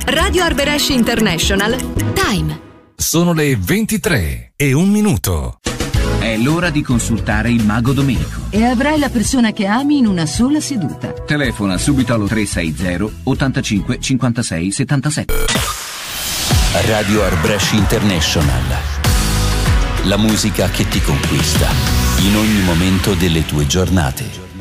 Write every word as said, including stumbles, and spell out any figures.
Radio Arbëresh International. Time. Sono le ventitré e un minuto. È l'ora di consultare il Mago Domenico. E avrai la persona che ami in una sola seduta. Telefona subito allo tre sei zero ottantacinque cinquantasei settantasette. Radio Arbëresh International. La musica che ti conquista in ogni momento delle tue giornate.